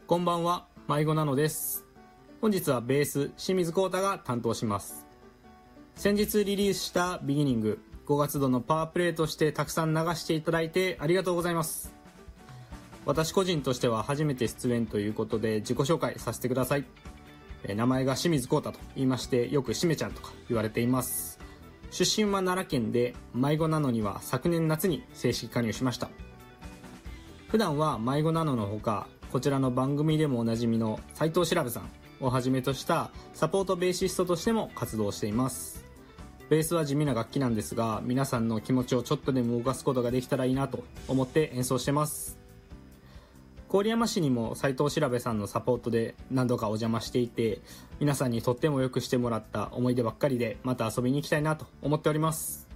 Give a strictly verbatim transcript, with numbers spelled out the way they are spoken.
こんばんは、迷子なのです。本日はベース清水光太が担当します。先日リリースしたビギニングごがつ度のパワープレイとしてたくさん流していただいてありがとうございます。私個人としては初めて出演ということで自己紹介させてください。名前が清水光太と言いまして、よくしめちゃんとか言われています。出身は奈良県で、迷子なのには昨年夏に正式加入しました。普段は迷子なののほか、こちらの番組でもおなじみの斉藤調べさんをはじめとしたサポートベーシストとしても活動しています。ベースは地味な楽器なんですが、皆さんの気持ちをちょっとでも動かすことができたらいいなと思って演奏してます。郡山市にも斉藤調べさんのサポートで何度かお邪魔していて、皆さんにとってもよくしてもらった思い出ばっかりで、また遊びに行きたいなと思っております。